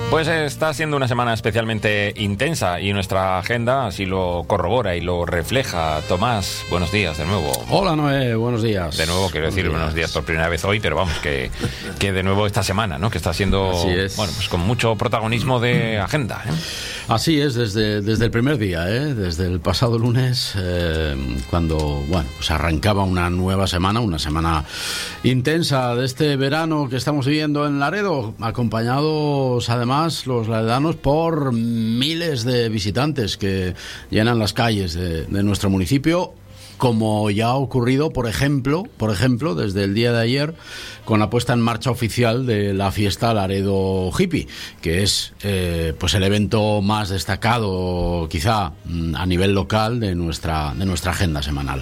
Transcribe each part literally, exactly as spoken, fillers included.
Pues está siendo una semana especialmente intensa y nuestra agenda así lo corrobora y lo refleja. Tomás, buenos días de nuevo. Hola Noé, buenos días. De nuevo, quiero decir buenos días por primera vez hoy, pero vamos, que, que de nuevo esta semana, ¿no? Que está siendo, bueno, pues con mucho protagonismo de agenda, ¿eh? Así es, desde, desde el primer día, ¿eh? Desde el pasado lunes, eh, cuando, bueno, pues arrancaba una nueva semana, una semana intensa de este verano que estamos viviendo en Laredo, acompañados además los laredanos por miles de visitantes que llenan las calles de, de nuestro municipio, como ya ha ocurrido, por ejemplo, por ejemplo, desde el día de ayer, con la puesta en marcha oficial de la fiesta Laredo Hippie, que es eh, pues el evento más destacado, quizá a nivel local, de nuestra de nuestra agenda semanal.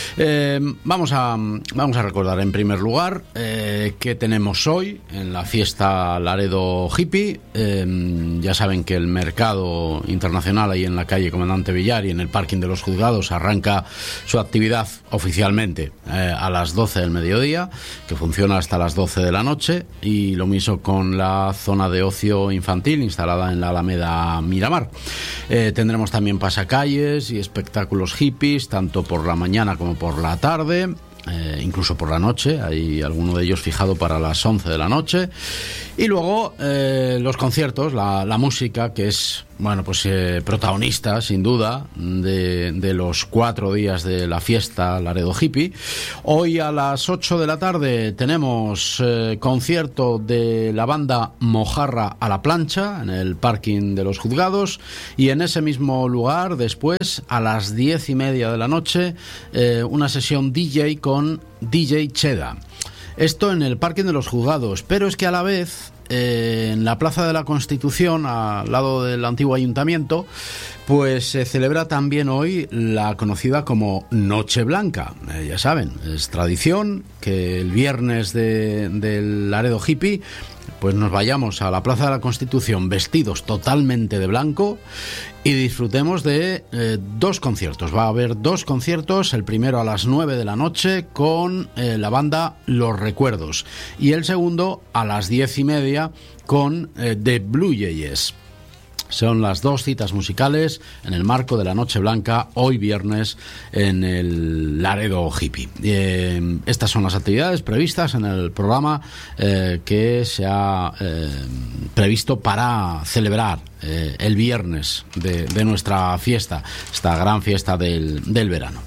Eh, vamos a vamos a recordar en primer lugar eh, qué tenemos hoy en la fiesta Laredo Hippie. Eh, ya saben que el mercado internacional ahí en la calle Comandante Villar y en el parking de los Juzgados arranca su actividad oficialmente eh, a las doce del mediodía, que funciona hasta las doce de la noche, y lo mismo con la zona de ocio infantil instalada en la Alameda Miramar. Eh, tendremos también pasacalles y espectáculos hippies, tanto por la mañana como por la tarde. Eh, incluso por la noche, hay alguno de ellos fijado para las once de la noche. Y luego eh, los conciertos, la, la música, que es, bueno, pues eh, protagonista, sin duda, de, de los cuatro días de la fiesta Laredo Hippie. Hoy a las ocho de la tarde tenemos eh, concierto de la banda Mojarra a la Plancha en el parking de los Juzgados, y en ese mismo lugar, después, a las diez y media de la noche, eh, una sesión D J con D J Cheda. Esto en el parking de los Juzgados, pero es que a la vez eh, en la Plaza de la Constitución, al lado del antiguo ayuntamiento, pues se celebra también hoy la conocida como Noche Blanca. Eh, ya saben, es tradición que el viernes de, del Laredo Hippie pues nos vayamos a la Plaza de la Constitución vestidos totalmente de blanco y disfrutemos de eh, dos conciertos. Va a haber dos conciertos, el primero a las nueve de la noche con eh, la banda Los Recuerdos, y el segundo a las diez y media con eh, The Blue Jays. Son las dos citas musicales en el marco de la Noche Blanca, hoy viernes, en el Laredo Hippie. Eh, estas son las actividades previstas en el programa eh, que se ha eh, previsto para celebrar eh, el viernes de, de nuestra fiesta, esta gran fiesta del, del verano.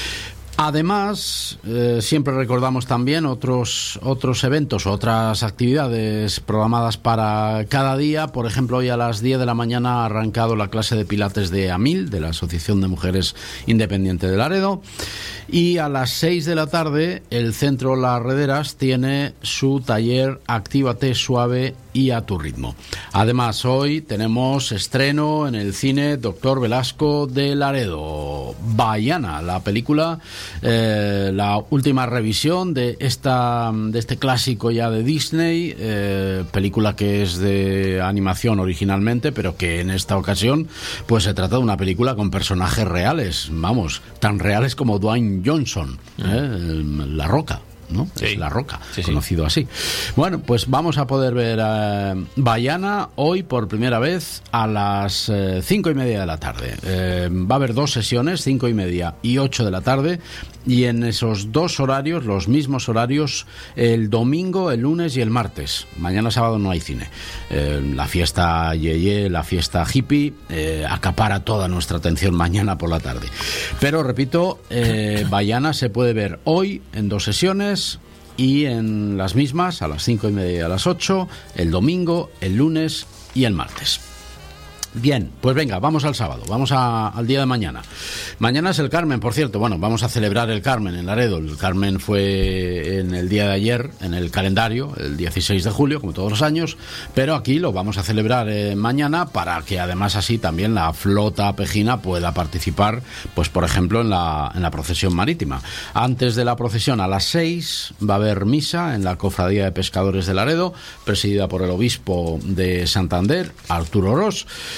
Además, eh, siempre recordamos también otros otros eventos, otras actividades programadas para cada día. Por ejemplo, hoy a las diez de la mañana ha arrancado la clase de pilates de AMIL, de la Asociación de Mujeres Independiente de Laredo. Y a las seis de la tarde el Centro Las Rederas tiene su taller Actívate Suave y a tu ritmo. Además, hoy tenemos estreno en el cine Doctor Velasco de Laredo. Baiana, la película, eh, la última revisión de esta de este clásico ya de Disney, eh, película que es de animación originalmente, pero que en esta ocasión pues se trata de una película con personajes reales, vamos, tan reales como Dwayne Johnson, ¿eh? La Roca, ¿no? Sí. Es La Roca, sí, conocido sí. así. Bueno, pues vamos a poder ver eh, Baiana hoy por primera vez a las eh, cinco y media de la tarde. Eh, va a haber dos sesiones, cinco y media y ocho de la tarde, y en esos dos horarios, los mismos horarios, el domingo, el lunes y el martes. Mañana sábado no hay cine. Eh, la fiesta Yeye, la fiesta hippie, eh, acapara toda nuestra atención mañana por la tarde. Pero repito, eh, Baiana se puede ver hoy en dos sesiones, y en las mismas a las cinco y media y a las ocho, el domingo, el lunes y el martes. Bien, pues venga, vamos al sábado, vamos a, al día de mañana. Mañana es el Carmen, por cierto. Bueno, vamos a celebrar el Carmen en Laredo. El Carmen fue en el día de ayer, en el calendario, el dieciséis de julio, como todos los años, pero aquí lo vamos a celebrar eh, mañana, para que además así también la flota apejina pueda participar, pues por ejemplo, en la, en la procesión marítima. Antes de la procesión, a las seis, va a haber misa en la Cofradía de Pescadores de Laredo, presidida por el obispo de Santander, Arturo Ros.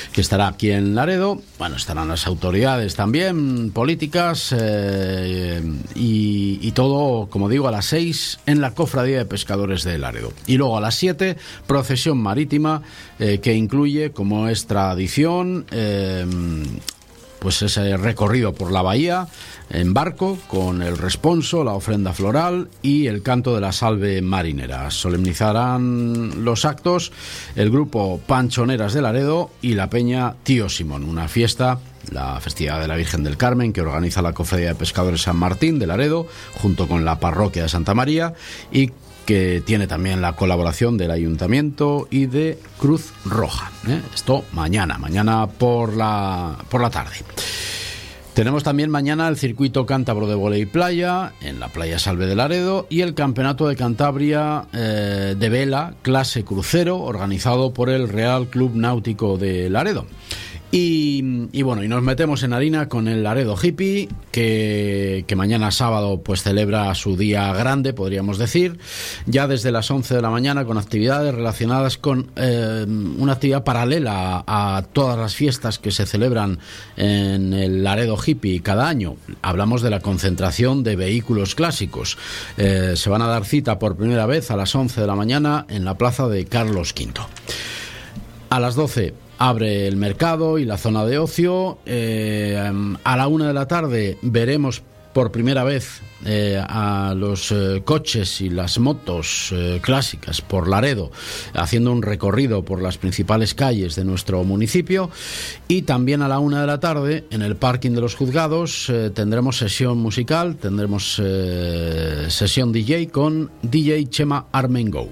que estará aquí en Laredo. Bueno, estarán las autoridades también, políticas, eh, y, y todo, como digo, a las seis en la Cofradía de Pescadores de Laredo. Y luego a las siete, procesión marítima, eh, que incluye, como es tradición, eh, pues ese recorrido por la bahía en barco con el responso, la ofrenda floral y el canto de la salve marinera. Solemnizarán los actos el grupo Panchoneras de Laredo y la peña Tío Simón, una fiesta, la festividad de la Virgen del Carmen, que organiza la Cofradía de Pescadores San Martín de Laredo junto con la parroquia de Santa María, y que tiene también la colaboración del Ayuntamiento y de Cruz Roja, ¿eh? Esto mañana, mañana por la, por la tarde. Tenemos también mañana el circuito cántabro de vóley playa en la playa Salve de Laredo y el campeonato de Cantabria eh, de vela clase crucero, organizado por el Real Club Náutico de Laredo. Y, y bueno, y nos metemos en harina con el Laredo Hippie, que, que mañana sábado pues celebra su día grande, podríamos decir, ya desde las once de la mañana, con actividades relacionadas con eh, una actividad paralela a, a todas las fiestas que se celebran en el Laredo Hippie cada año. Hablamos de la concentración de vehículos clásicos. Eh, se van a dar cita por primera vez a las once de la mañana en la plaza de Carlos quinto. A las doce abre el mercado y la zona de ocio. Eh, a la una de la tarde veremos por primera vez eh, a los eh, coches y las motos eh, clásicas por Laredo, haciendo un recorrido por las principales calles de nuestro municipio. Y también a la una de la tarde, en el parking de los juzgados, eh, tendremos sesión musical, tendremos eh, sesión D J con D J Chema Armengo.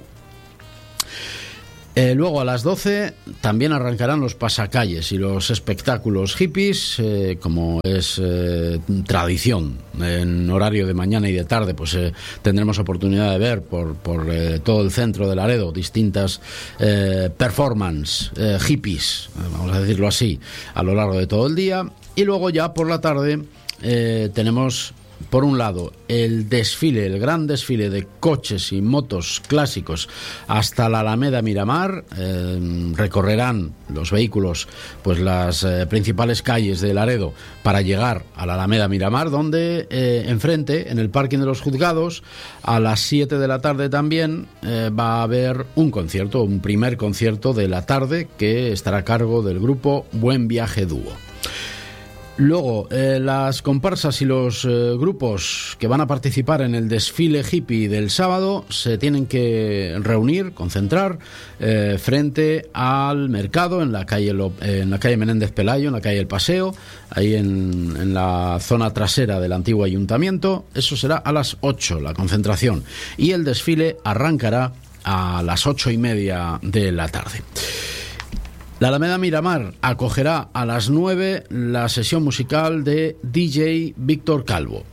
Eh, luego a las doce también arrancarán los pasacalles y los espectáculos hippies, eh, como es eh, tradición. En horario de mañana y de tarde pues eh, tendremos oportunidad de ver por, por eh, todo el centro de Laredo distintas eh, performances eh, hippies, vamos a decirlo así, a lo largo de todo el día. Y luego ya por la tarde eh, tenemos, por un lado, el desfile, el gran desfile de coches y motos clásicos hasta la Alameda Miramar. Eh, recorrerán los vehículos pues las eh, principales calles de Laredo para llegar a la Alameda Miramar, donde eh, enfrente, en el parking de los juzgados, a las siete de la tarde también eh, va a haber un concierto, un primer concierto de la tarde, que estará a cargo del grupo Buen Viaje Dúo. Luego, eh, las comparsas y los eh, grupos que van a participar en el desfile hippie del sábado se tienen que reunir, concentrar, eh, frente al mercado en la calle Lo, eh, en la calle Menéndez Pelayo, en la calle El Paseo, ahí en, en la zona trasera del antiguo ayuntamiento. Eso será a las ocho, la concentración. Y el desfile arrancará a las ocho y media de la tarde. La Alameda Miramar acogerá a las nueve la sesión musical de D J Víctor Calvo.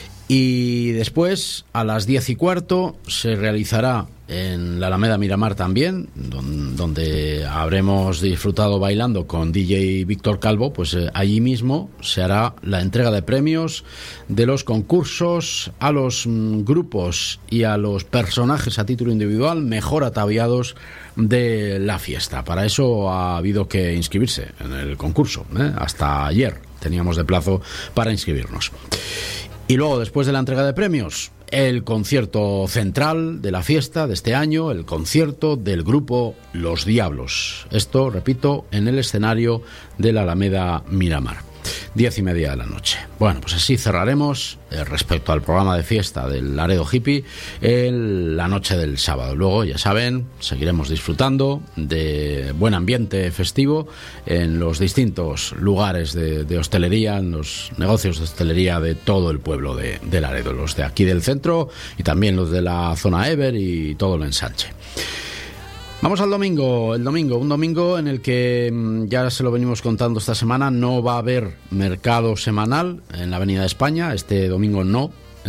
Y después, a las diez y cuarto, se realizará en la Alameda Miramar también, donde habremos disfrutado bailando con D J Víctor Calvo, pues eh, allí mismo se hará la entrega de premios de los concursos a los mm, grupos y a los personajes a título individual mejor ataviados de la fiesta. Para eso ha habido que inscribirse en el concurso, ¿eh? Hasta ayer teníamos de plazo para inscribirnos. Y luego, después de la entrega de premios, el concierto central de la fiesta de este año, el concierto del grupo Los Diablos. Esto, repito, en el escenario de la Alameda Miramar. Diez y media de la noche. Bueno, pues así cerraremos eh, respecto al programa de fiesta del Laredo Hippie el, la noche del sábado. Luego, ya saben, seguiremos disfrutando de buen ambiente festivo en los distintos lugares de, de hostelería, en los negocios de hostelería de todo el pueblo de, de Laredo, los de aquí del centro y también los de la zona Ever y todo el ensanche. Vamos al domingo, el domingo, un domingo en el que ya se lo venimos contando esta semana, no va a haber mercado semanal en la Avenida de España, este domingo no, ¿eh?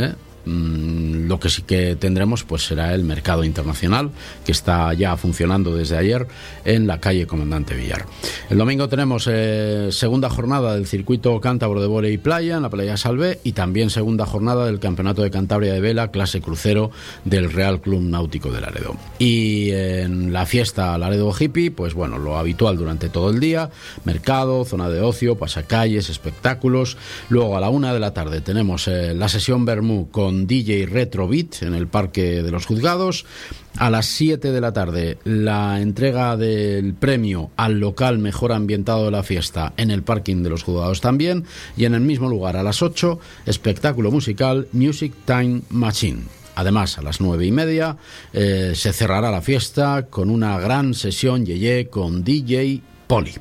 mmm, lo que sí que tendremos pues será el mercado internacional, que está ya funcionando desde ayer en la calle Comandante Villar. El domingo tenemos eh, segunda jornada del circuito cántabro de vóley y playa en la playa Salvé, y también segunda jornada del Campeonato de Cantabria de Vela clase crucero del Real Club Náutico de Laredo. Y en la fiesta Laredo Hippie, pues bueno, lo habitual durante todo el día: mercado, zona de ocio, pasacalles, espectáculos. Luego a la una de la tarde tenemos eh, la sesión Bermú con D J Retro Beat en el Parque de los Juzgados. A las siete de la tarde la entrega del premio al local mejor ambientado de la fiesta en el parking de los Juzgados también. Y en el mismo lugar a las ocho, espectáculo musical Music Time Machine. Además, a las nueve y media eh, se cerrará la fiesta con una gran sesión yeye con D J Poli.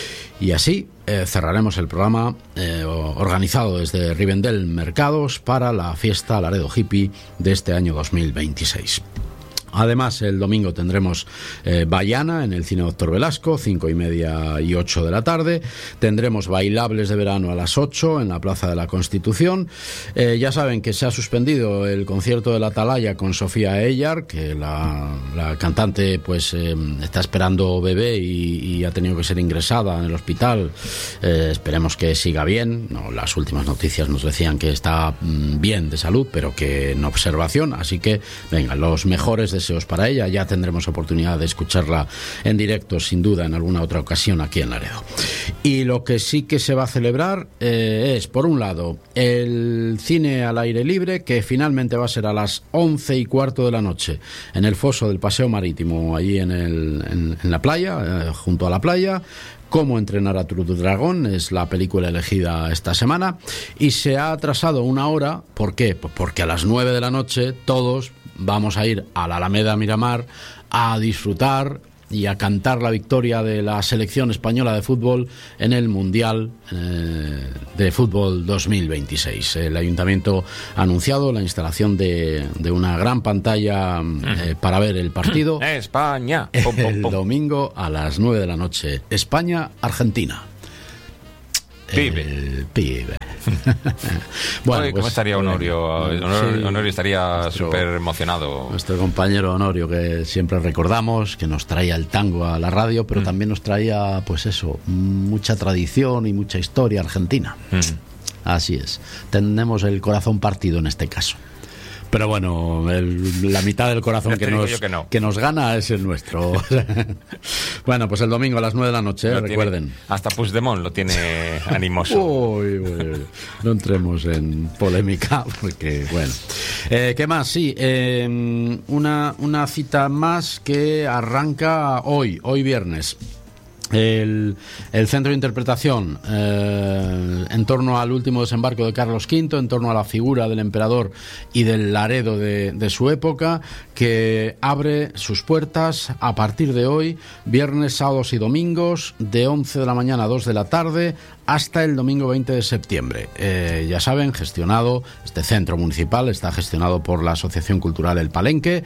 Y así eh, cerraremos el programa eh, organizado desde Rivendell Mercados para la fiesta Laredo Hippie de este año dos mil veintiséis. Además, el domingo tendremos eh, Baiana en el Cine Doctor Velasco, cinco y media y ocho de la tarde. Tendremos bailables de verano a las ocho en la Plaza de la Constitución. Eh, ya saben que se ha suspendido el concierto de la Atalaya con Sofía Eyar, que la, la cantante pues eh, está esperando bebé y, y ha tenido que ser ingresada en el hospital. Eh, esperemos que siga bien. No, las últimas noticias nos decían que está mm, bien de salud, pero que en observación. Así que, venga, los mejores de deseos para ella. Ya tendremos oportunidad de escucharla en directo, sin duda, en alguna otra ocasión aquí en Laredo. Y lo que sí que se va a celebrar eh, es, por un lado, el cine al aire libre, que finalmente va a ser a las once y cuarto de la noche en el foso del Paseo Marítimo, allí en, el, en, en la playa, eh, junto a la playa. Cómo entrenar a tu dragón es la película elegida esta semana, y se ha atrasado una hora. ¿Por qué? Pues porque a las nueve de la noche todos vamos a ir a la Alameda Miramar a disfrutar y a cantar la victoria de la selección española de fútbol en el Mundial eh, de Fútbol dos mil veintiséis. El Ayuntamiento ha anunciado la instalación de, de una gran pantalla eh, para ver el partido. España. Pum, pum, pum. El domingo a las nueve de la noche. España-Argentina. Pibe. El pibe. Bueno, Oye, ¿cómo pues, estaría Honorio? Honorio, sí, Honorio estaría súper emocionado. Nuestro compañero Honorio, que siempre recordamos, que nos traía el tango a la radio, pero mm. también nos traía, pues eso, mucha tradición y mucha historia argentina. Mm. Así es. Tenemos el corazón partido en este caso. Pero bueno, el, la mitad del corazón que nos, que, no. que nos gana es el nuestro. Bueno, pues el domingo a las nueve de la noche, eh, recuerden. Tiene, hasta Puigdemont lo tiene animoso. Uy, uy, no entremos en polémica, porque bueno. Eh, ¿Qué más? Sí, eh, una, una cita más que arranca hoy, hoy viernes. El, el centro de interpretación eh, en torno al último desembarco de Carlos quinto, en torno a la figura del emperador y del Laredo de, de su época, que abre sus puertas a partir de hoy, viernes, sábados y domingos, de once de la mañana a dos de la tarde, hasta el domingo veinte de septiembre. Eh, ya saben, gestionado, este centro municipal está gestionado por la Asociación Cultural El Palenque,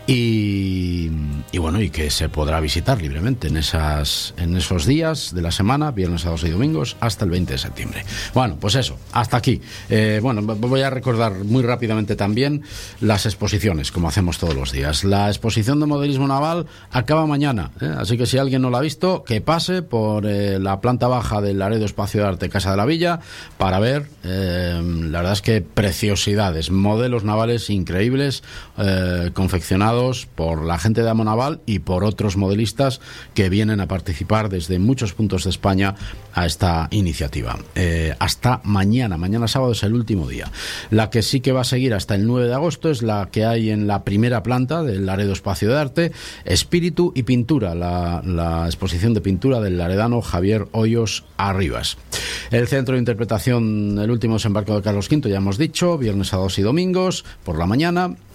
y, y bueno, y que se podrá visitar libremente en esas en esos días de la semana, viernes, sábados y domingos, hasta el veinte de septiembre. Bueno, pues eso, hasta aquí. Eh, bueno, voy a recordar muy rápidamente también las exposiciones, como hacemos todos los días. La exposición de modelismo naval acaba mañana, ¿eh? Así que si alguien no la ha visto, que pase por eh, la planta baja del Laredo Espacio de Arte Casa de la Villa para ver, eh, la verdad es que preciosidades, modelos navales increíbles, eh, confeccionados por la gente de Amonaval y por otros modelistas que vienen a participar desde muchos puntos de España a esta iniciativa. Eh, hasta mañana, mañana sábado es el último día. La que sí que va a seguir hasta el nueve de agosto es la que hay en la primera planta del Laredo Espacio de Arte, Espíritu y Pintura, la, la exposición de pintura del laredano Javier Hoyos Arribas. El centro de interpretación, el último desembarco de Carlos quinto, ya hemos dicho, viernes, sábados y domingos por la mañana.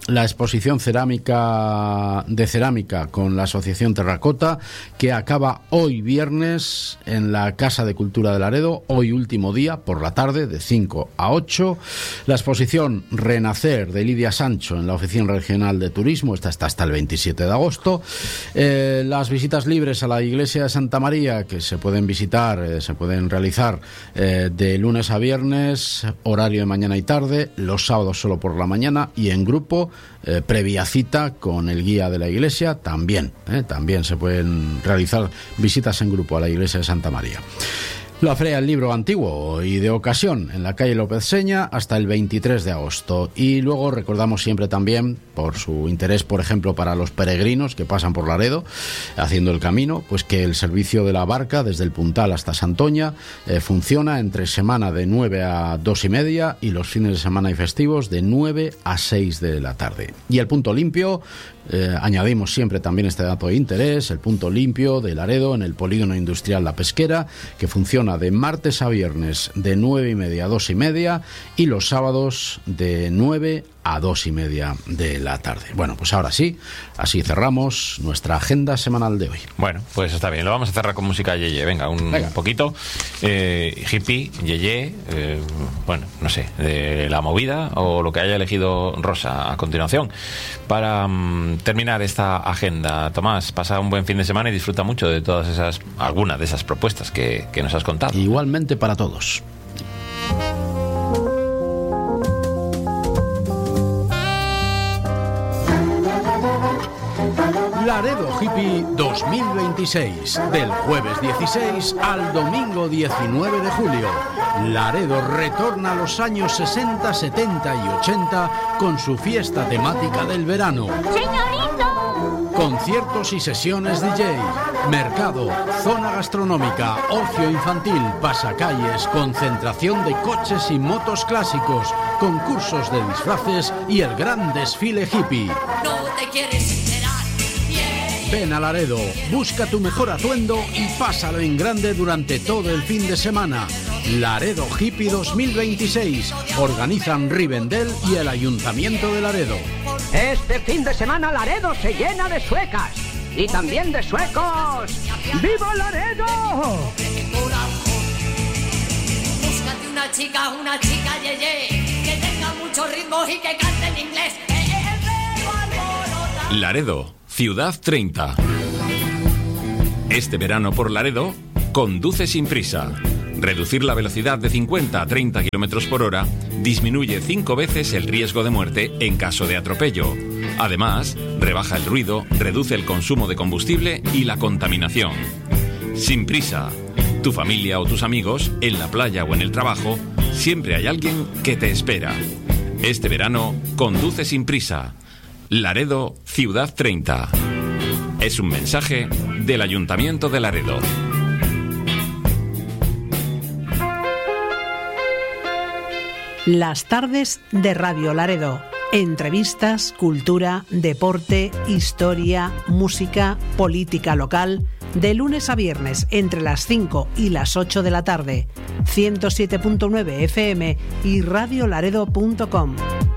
la exposición cerámica de cerámica con la Asociación Terracota, que acaba hoy viernes en la Casa de Cultura de Laredo, hoy último día, por la tarde, de cinco a ocho. La exposición Renacer de Lidia Sancho en la Oficina Regional de Turismo, esta está hasta el veintisiete de agosto. Eh, las visitas libres a la Iglesia de Santa María, que se pueden visitar, eh, se pueden realizar eh, de lunes a viernes, horario de mañana y tarde, los sábados solo por la mañana y en grupo, eh, previa cita con el guía de la iglesia, también, eh, también se pueden realizar visitas en grupo a la Iglesia de Santa María. La Feria del Libro Antiguo y de Ocasión en la calle López Seña hasta el veintitrés de agosto. Y luego recordamos siempre también, por su interés, por ejemplo, para los peregrinos que pasan por Laredo haciendo el camino, pues que el servicio de la barca desde el Puntal hasta Santoña eh, funciona entre semana de nueve a dos y media y los fines de semana y festivos de nueve a seis de la tarde. Y el Punto Limpio, eh, añadimos siempre también este dato de interés, el Punto Limpio de Laredo en el Polígono Industrial La Pesquera, que funciona de martes a viernes de nueve y media a dos y media y los sábados de nueve a dos y media de la tarde. Bueno, pues ahora sí, así cerramos nuestra agenda semanal de hoy. Bueno, pues está bien, lo vamos a cerrar con música yeye, venga, un venga. poquito. Eh, hippie, yeye, eh, bueno, no sé, de la movida o lo que haya elegido Rosa a continuación. Para um, terminar esta agenda, Tomás, pasa un buen fin de semana y disfruta mucho de todas esas, algunas de esas propuestas que, que nos has contado. Igualmente para todos. Laredo Hippie dos mil veintiséis, del jueves dieciséis al domingo diecinueve de julio. Laredo retorna a los años sesenta, setenta y ochenta con su fiesta temática del verano. ¡Señorito! Conciertos y sesiones D J, mercado, zona gastronómica, ocio infantil, pasacalles, concentración de coches y motos clásicos, concursos de disfraces y el gran desfile hippie. No te quieres enterar. Ven a Laredo, busca tu mejor atuendo y pásalo en grande durante todo el fin de semana. Laredo Hippie dos mil veintiséis. Organizan Rivendell y el Ayuntamiento de Laredo. Este fin de semana Laredo se llena de suecas y también de suecos. ¡Viva Laredo! Búscate una chica, una chica yeye, que tenga mucho ritmo y que cante en inglés. Eh, eh, eh, Laredo, Ciudad treinta. Este verano por Laredo, conduce sin prisa. Reducir la velocidad de cincuenta a treinta kilómetros por hora disminuye cinco veces el riesgo de muerte en caso de atropello. Además, rebaja el ruido, reduce el consumo de combustible y la contaminación. Sin prisa. Tu familia o tus amigos, en la playa o en el trabajo, siempre hay alguien que te espera. Este verano, conduce sin prisa. Laredo, Ciudad treinta. Es un mensaje del Ayuntamiento de Laredo. Las tardes de Radio Laredo. Entrevistas, cultura, deporte, historia, música, política local. De lunes a viernes entre las cinco y las ocho de la tarde. ciento siete punto nueve F M y radiolaredo punto com.